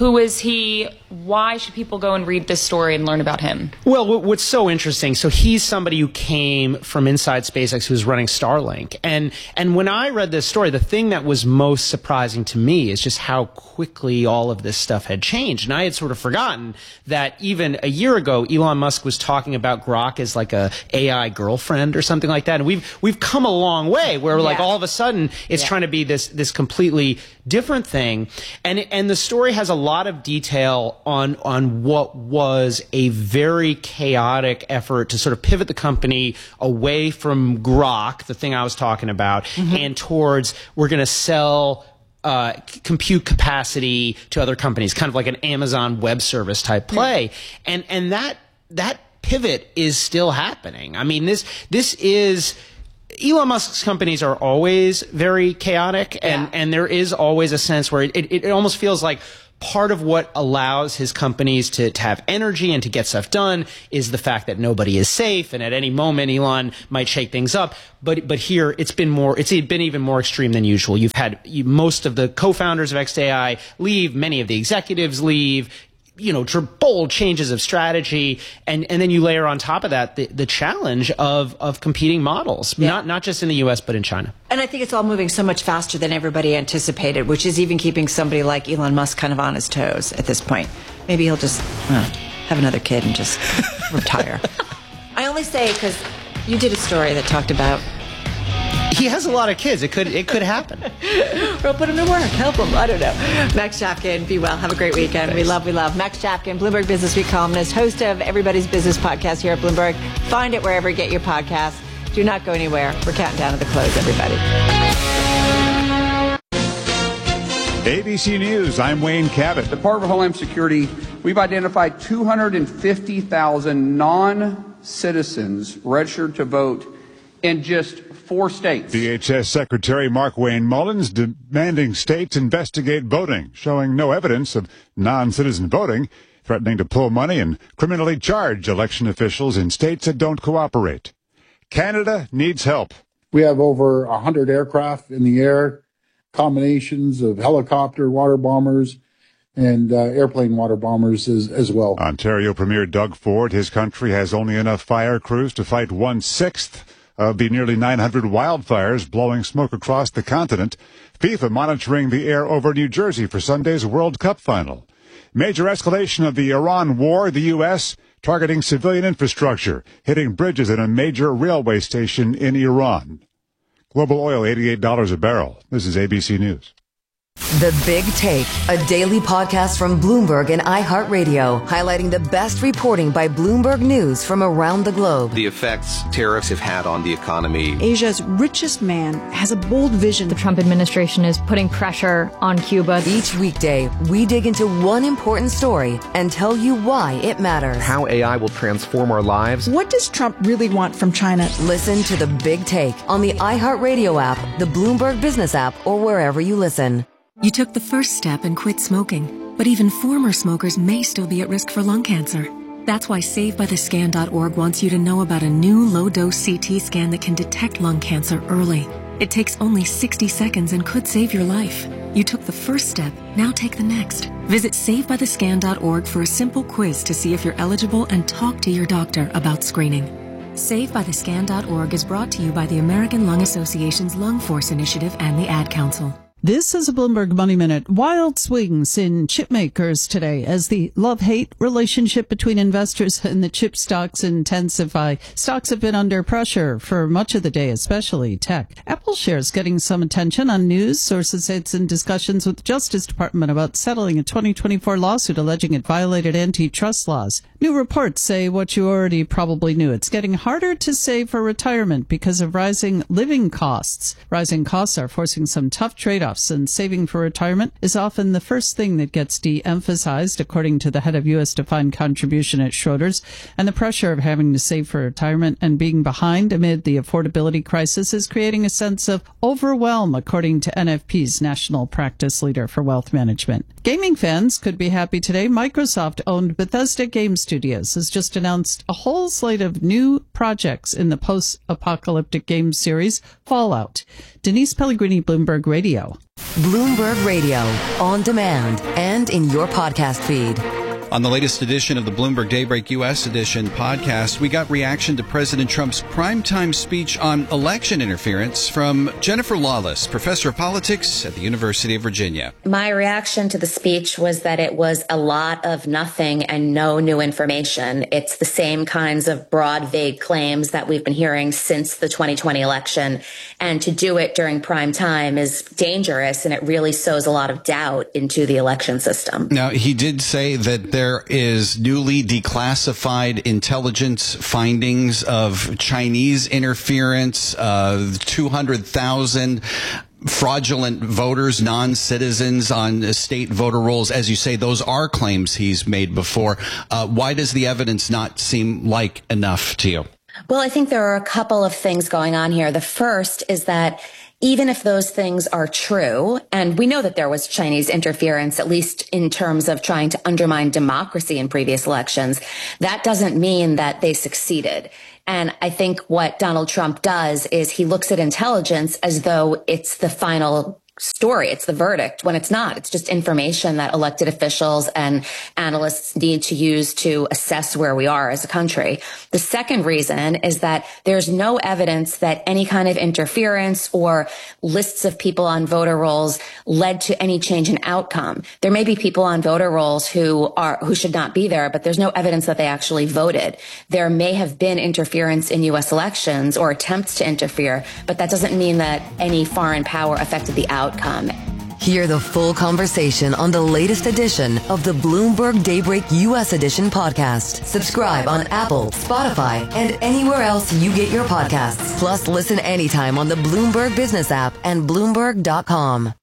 Who is he? Why should people go and read this story and learn about him? Well, what's so interesting, so he's somebody who came from inside SpaceX who's running Starlink. And and when I read this story, the thing that was most surprising to me is just how quickly all of this stuff had changed. And I had sort of forgotten that even a year ago, Elon Musk was talking about Grok as like a A I girlfriend or something like that. And we've we've come a long way where yeah. like all of a sudden it's yeah. trying to be this this completely different thing. And and the story has a lot of detail on on what was a very chaotic effort to sort of pivot the company away from Grok, the thing I was talking about, mm-hmm. and towards we're going to sell uh, compute capacity to other companies, kind of like an Amazon Web Service type play. Mm-hmm. And and that that pivot is still happening. I mean, this this is Elon Musk's companies are always very chaotic, and, yeah. and there is always a sense where it, it, it almost feels like part of what allows his companies to, to have energy and to get stuff done is the fact that nobody is safe, and at any moment Elon might shake things up. But but here it's been more, it's been even more extreme than usual. You've had you, most of the co-founders of X A I leave, many of the executives leave. You know, bold changes of strategy, and, and then you layer on top of that the, the challenge of, of competing models, yeah. not not just in the U S but in China. And I think it's all moving so much faster than everybody anticipated, which is even keeping somebody like Elon Musk kind of on his toes at this point. Maybe he'll just uh, have another kid and just retire. I only say because you did a story that talked about. He has a lot of kids. It could it could happen. We'll put him to work. Help him. I don't know. Max Chapkin, be well. Have a great weekend. Thanks. We love, we love. Max Chapkin, Bloomberg Business Week columnist, host of Everybody's Business podcast here at Bloomberg. Find it wherever you get your podcasts. Do not go anywhere. We're counting down to the close, everybody. A B C News, I'm Wayne Cabot. Department of Homeland Security, we've identified two hundred fifty thousand non-citizens registered to vote in just four states. D H S Secretary Markwayne Mullins demanding states investigate voting, showing no evidence of non-citizen voting, threatening to pull money and criminally charge election officials in states that don't cooperate. Canada needs help. We have over one hundred aircraft in the air, combinations of helicopter water bombers and uh, airplane water bombers as, as well. Ontario Premier Doug Ford, his country has only enough fire crews to fight one-sixth of the nearly nine hundred wildfires blowing smoke across the continent. FIFA monitoring the air over New Jersey for Sunday's World Cup final. Major escalation of the Iran war, the U S targeting civilian infrastructure, hitting bridges at a major railway station in Iran. Global oil, eighty-eight dollars a barrel. This is A B C News. The Big Take, a daily podcast from Bloomberg and iHeartRadio, highlighting the best reporting by Bloomberg News from around the globe. The effects tariffs have had on the economy. Asia's richest man has a bold vision. The Trump administration is putting pressure on Cuba. Each weekday, we dig into one important story and tell you why it matters. How A I will transform our lives. What does Trump really want from China? Listen to The Big Take on the iHeartRadio app, the Bloomberg Business app, or wherever you listen. You took the first step and quit smoking, but even former smokers may still be at risk for lung cancer. That's why Save By The Scan dot org wants you to know about a new low-dose C T scan that can detect lung cancer early. It takes only sixty seconds and could save your life. You took the first step, now take the next. Visit Save By The Scan dot org for a simple quiz to see if you're eligible and talk to your doctor about screening. Save By The Scan dot org is brought to you by the American Lung Association's Lung Force Initiative and the Ad Council. This is a Bloomberg Money Minute. Wild swings in chip makers today as the love-hate relationship between investors and the chip stocks intensify. Stocks have been under pressure for much of the day, especially tech. Apple shares getting some attention on news. Sources say it's in discussions with the Justice Department about settling a twenty twenty-four lawsuit alleging it violated antitrust laws. New reports say what you already probably knew. It's getting harder to save for retirement because of rising living costs. Rising costs are forcing some tough trade-offs, and saving for retirement is often the first thing that gets de-emphasized, according to the head of U S Defined Contribution at Schroders. And the pressure of having to save for retirement and being behind amid the affordability crisis is creating a sense of overwhelm, according to N F P's national practice leader for wealth management. Gaming fans could be happy today. Microsoft-owned Bethesda Game Studios has just announced a whole slate of new projects in the post-apocalyptic game series Fallout. Denise Pellegrini, Bloomberg Radio. Bloomberg Radio, on demand and in your podcast feed. On the latest edition of the Bloomberg Daybreak U S Edition podcast, we got reaction to President Trump's primetime speech on election interference from Jennifer Lawless, professor of politics at the University of Virginia. My reaction to the speech was that it was a lot of nothing and no new information. It's the same kinds of broad, vague claims that we've been hearing since the twenty twenty election. And to do it during prime time is dangerous, and it really sows a lot of doubt into the election system. Now, he did say that there There is newly declassified intelligence findings of Chinese interference, uh, two hundred thousand fraudulent voters, non-citizens on state voter rolls. As you say, those are claims he's made before. Uh, why does the evidence not seem like enough to you? Well, I think there are a couple of things going on here. The first is that even if those things are true, and we know that there was Chinese interference, at least in terms of trying to undermine democracy in previous elections, that doesn't mean that they succeeded. And I think what Donald Trump does is he looks at intelligence as though it's the final story. It's the verdict, when it's not. It's just information that elected officials and analysts need to use to assess where we are as a country. The second reason is that there's no evidence that any kind of interference or lists of people on voter rolls led to any change in outcome. There may be people on voter rolls who are who should not be there, but there's no evidence that they actually voted. There may have been interference in U S elections or attempts to interfere, but that doesn't mean that any foreign power affected the outcome. Hear the full conversation on the latest edition of the Bloomberg Daybreak U S Edition podcast. Subscribe on Apple, Spotify, and anywhere else you get your podcasts. Plus, listen anytime on the Bloomberg Business app and Bloomberg dot com.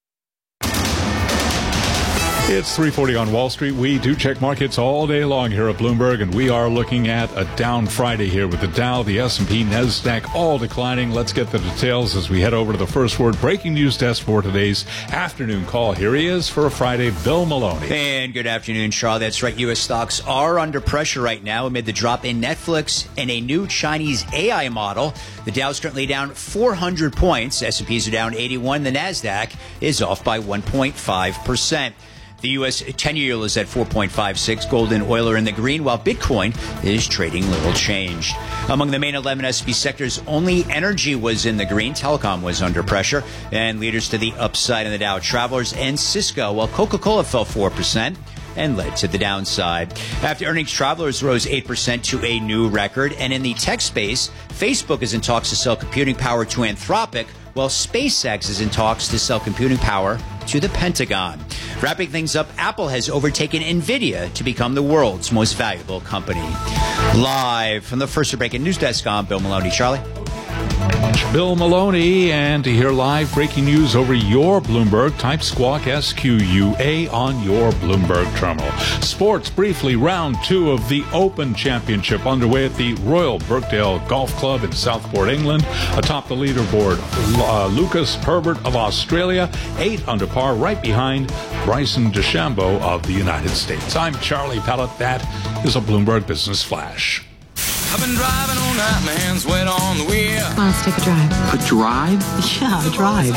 It's three forty on Wall Street. We do check markets all day long here at Bloomberg, and we are looking at a down Friday here with the Dow, the S and P, NASDAQ all declining. Let's get the details as we head over to the First Word breaking news desk for today's afternoon call. Here he is for a Friday, Bill Maloney. And good afternoon, Charlie. That's right. U S stocks are under pressure right now amid the drop in Netflix and a new Chinese A I model. The Dow's currently down four hundred points. S and P's are down eighty-one. The NASDAQ is off by one point five percent. The U S ten-year yield is at four point five six. Gold and oil are in the green, while Bitcoin is trading little change. Among the main eleven S and P sectors, only energy was in the green. Telecom was under pressure. And leaders to the upside in the Dow, Travelers and Cisco, while Coca-Cola fell four percent and led to the downside. After earnings, Travelers rose eight percent to a new record. And in the tech space, Facebook is in talks to sell computing power to Anthropic, while SpaceX is in talks to sell computing power to the Pentagon. Wrapping things up, Apple has overtaken NVIDIA to become the world's most valuable company. Live from the First Breaking News Desk, I'm Bill Maloney. Charlie? Bill Maloney, and to hear live breaking news over your Bloomberg, type Squawk S Q U A on your Bloomberg terminal. Sports, briefly, round two of the Open Championship underway at the Royal Birkdale Golf Club in Southport, England. Atop the leaderboard, uh, Lucas Herbert of Australia, eight under par, right behind Bryson DeChambeau of the United States. I'm Charlie Pellet. That is a Bloomberg Business Flash. I've been driving all night, my hands wet on the wheel. Come on, let's take a drive. A drive? Yeah, a drive.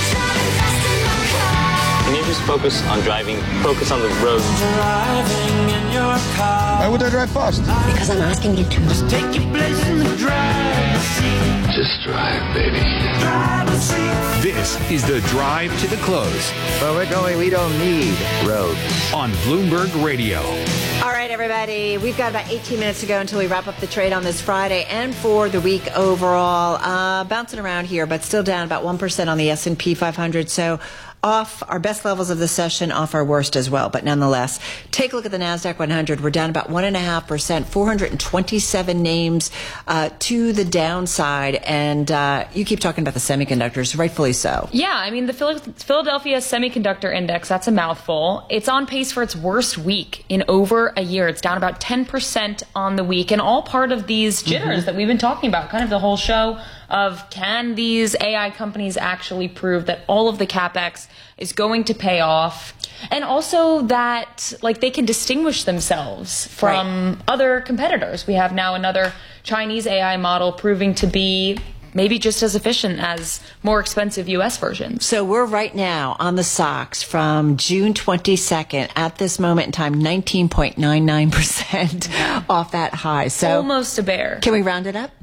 Can you just focus on driving? Focus on the road. Driving in your car. Why would I drive fast? Because I'm asking you to. Just take your place in the driver's seat. Just drive, baby. Driver's seat. This is the drive to the close. Where we're going, we don't need roads. On Bloomberg Radio. All right, everybody. We've got about eighteen minutes to go until we wrap up the trade on this Friday and for the week overall. Uh, bouncing around here, but still down about one percent on the S and P five hundred. So off our best levels of the session, off our worst as well. But nonetheless, take a look at the NASDAQ one hundred. We're down about one point five percent, four hundred twenty-seven names uh, to the downside. And uh, you keep talking about the semiconductors, rightfully so. Yeah, I mean, the Philadelphia Semiconductor Index, that's a mouthful. It's on pace for its worst week in over a year. It's down about ten percent on the week, and all part of these jitters mm-hmm. that we've been talking about, kind of the whole show of can these A I companies actually prove that all of the CapEx is going to pay off, and also that like they can distinguish themselves from right. other competitors. We have now another Chinese A I model proving to be maybe just as efficient as more expensive U S versions. So we're right now on the S O X from June twenty-second at this moment in time, nineteen point nine nine percent off that high. So almost a bear. Can we round it up?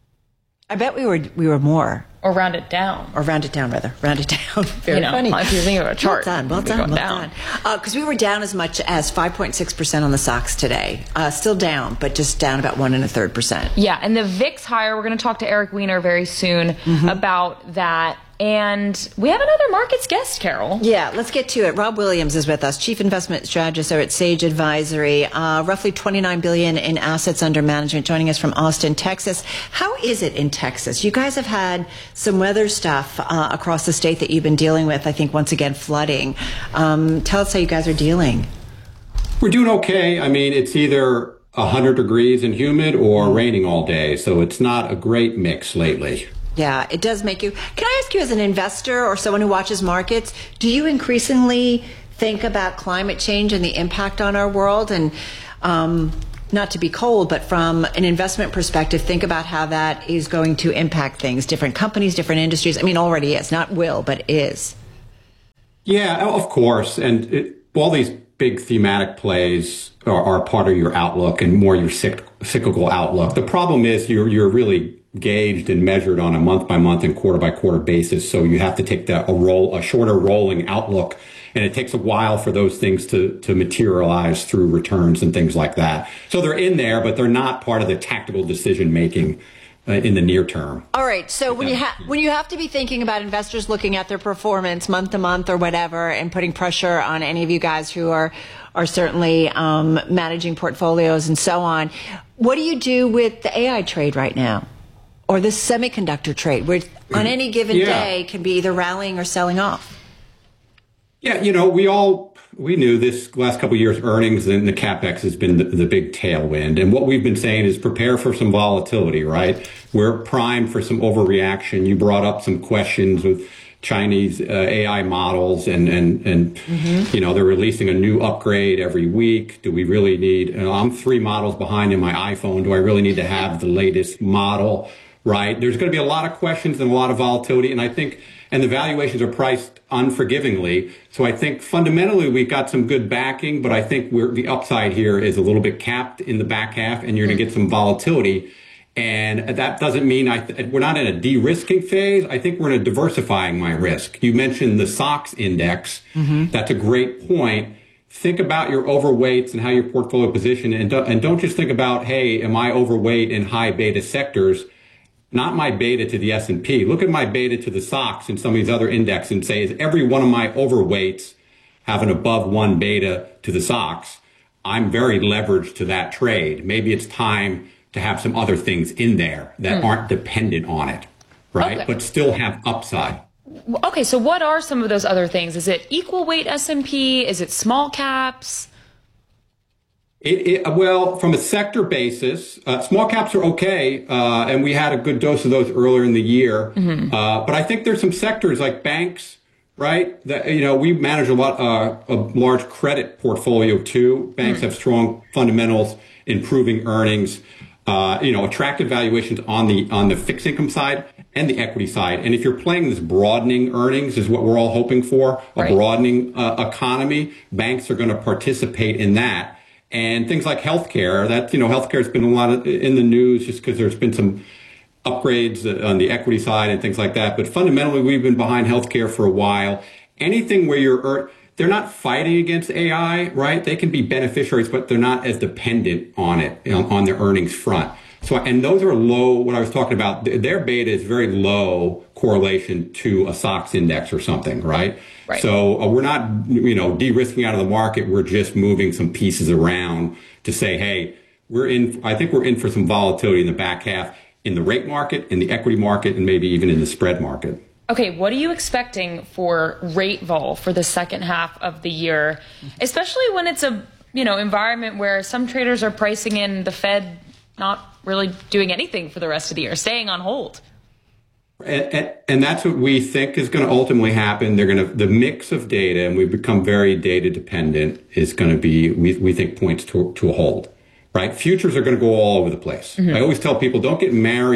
I bet we were we were more. Or round it down. Or round it down, rather. Round it down. Very you know, funny. If you're thinking of a chart. Well done. Well done. Well down. done. Because uh, we were down as much as five point six percent on the S O X today. Uh, still down, but just down about one and a third percent. Yeah, and the V I X higher. We're going to talk to Eric Weiner very soon mm-hmm. about that. And we have another markets guest, Carol. Yeah, let's get to it. Rob Williams is with us, Chief Investment Strategist at Sage Advisory. Uh, roughly twenty-nine billion dollars in assets under management, joining us from Austin, Texas. How is it in Texas? You guys have had some weather stuff uh, across the state that you've been dealing with, I think, once again, flooding. Um, tell us how you guys are dealing. We're doing okay. I mean, it's either one hundred degrees and humid or mm. raining all day, so it's not a great mix lately. Yeah, it does make you. Can I ask you, as an investor or someone who watches markets, do you increasingly think about climate change and the impact on our world? And um, not to be cold, but from an investment perspective, think about how that is going to impact things, different companies, different industries. I mean, already is, not will, but is. Yeah, of course. And it, all these big thematic plays are, are part of your outlook and more your cyc- cyclical outlook. The problem is you're you're really gauged and measured on a month by month and quarter by quarter basis. So you have to take that a roll, a shorter rolling outlook. And it takes a while for those things to, to materialize through returns and things like that. So they're in there, but they're not part of the tactical decision making uh, in the near term. All right. So when you have, when you have to be thinking about investors looking at their performance month to month or whatever, and putting pressure on any of you guys who are, are certainly, um, managing portfolios and so on, what do you do with the A I trade right now? Or the semiconductor trade, where on any given yeah. day can be either rallying or selling off? Yeah, you know, we all, we knew this last couple of years earnings and the CapEx has been the, the big tailwind. And what we've been saying is prepare for some volatility, right? We're primed for some overreaction. You brought up some questions with Chinese uh, A I models and, and, and mm-hmm. you know, they're releasing a new upgrade every week. Do we really need, you know, I'm three models behind in my iPhone. Do I really need to have the latest model? Right. There's going to be a lot of questions and a lot of volatility. And I think, and the valuations are priced unforgivingly. So I think fundamentally we've got some good backing, but I think we're, the upside here is a little bit capped in the back half and you're going to get some volatility. And that doesn't mean I th- we're not in a de-risking phase. I think we're in a diversifying my risk. You mentioned the S O X index. Mm-hmm. That's a great point. Think about your overweights and how your portfolio position, and, do, and don't just think about, hey, am I overweight in high beta sectors? Not my beta to the S and P. Look at my beta to the S O X and some of these other indexes and say, is every one of my overweights have an above one beta to the S O X? I'm very leveraged to that trade. Maybe it's time to have some other things in there that hmm. aren't dependent on it, right? Okay. But still have upside. Okay, so what are some of those other things? Is it equal weight S and P? Is it small caps? It, it, well, from a sector basis, uh, small caps are okay, uh, and we had a good dose of those earlier in the year. Mm-hmm. Uh, but I think there's some sectors like banks, right? That, you know, we manage a lot, uh, a large credit portfolio too. Banks mm-hmm. have strong fundamentals, improving earnings, uh, you know, attractive valuations on the on the fixed income side and the equity side. And if you're playing this broadening earnings is what we're all hoping for, a right. broadening uh, economy, banks are going to participate in that. And things like healthcare, that, you know, healthcare has been a lot of, in the news just because there's been some upgrades on the equity side and things like that. But fundamentally, we've been behind healthcare for a while. Anything where you're, they're not fighting against A I, right? They can be beneficiaries, but they're not as dependent on it, on, on their earnings front. So, and those are low, what I was talking about, their beta is very low correlation to a S O X index or something, right? Right. So uh, we're not, you know, de-risking out of the market. We're just moving some pieces around to say, hey, we're in, I think we're in for some volatility in the back half in the rate market, in the equity market, and maybe even in the spread market. Okay, what are you expecting for rate vol for the second half of the year, especially when it's a, you know, environment where some traders are pricing in the Fed not really doing anything for the rest of the year, staying on hold? And, and, and that's what we think is going to ultimately happen. They're going to, the mix of data, and we've become very data dependent, is going to be, we, we think points to, to a hold, right? Futures are going to go all over the place. Mm-hmm. I always tell people, don't get married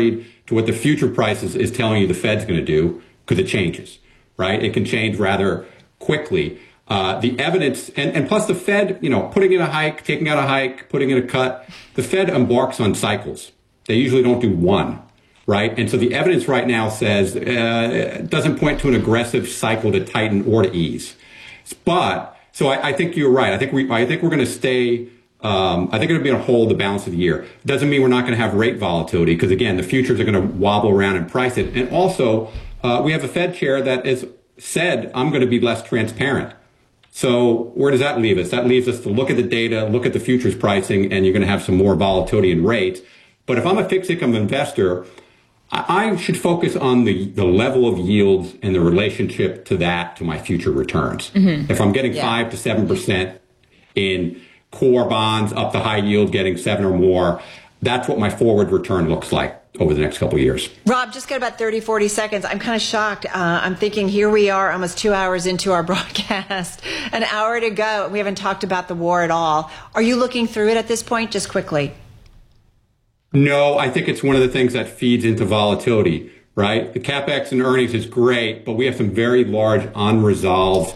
to what the future price is, is telling you the Fed's going to do, because it changes, right? It can change rather quickly. Uh, the evidence, and, and plus the Fed, you know, putting in a hike, taking out a hike, putting in a cut, the Fed embarks on cycles. They usually don't do one, right? And so the evidence right now says, uh, it doesn't point to an aggressive cycle to tighten or to ease. But, so I, I think you're right. I think we, I think we're going to stay, um, I think it'll be on hold the balance of the year. Doesn't mean we're not going to have rate volatility, because again, the futures are going to wobble around and price it. And also, uh, we have a Fed chair that has said, I'm going to be less transparent. So where does that leave us? That leaves us to look at the data, look at the futures pricing, and you're going to have some more volatility in rates. But if I'm a fixed income investor, I should focus on the, the level of yields and the relationship to that to my future returns. Mm-hmm. If I'm getting yeah. five to seven percent in core bonds up to high yield, getting seven or more, that's what my forward return looks like over the next couple of years. Rob, just got about thirty, forty seconds. I'm kind of shocked. Uh, I'm thinking here we are almost two hours into our broadcast, an hour to go. We haven't talked about the war at all. Are you looking through it at this point, just quickly? No, I think it's one of the things that feeds into volatility, right? The CapEx and earnings is great, but we have some very large unresolved